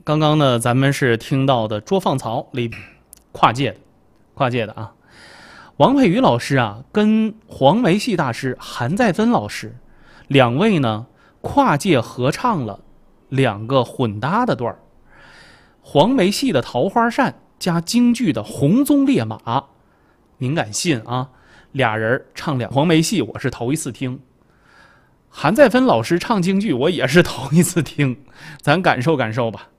刚刚呢，咱们是听到的捉放曹里跨界的啊。王佩瑜老师啊，跟黄梅戏大师韩再芬老师两位呢跨界合唱了2个混搭的段儿，黄梅戏的《桃花扇》加京剧的《红鬃烈马》，您敢信啊？俩人唱黄梅戏，我是头一次听。韩再芬老师唱京剧，我也是头一次听，咱感受感受吧。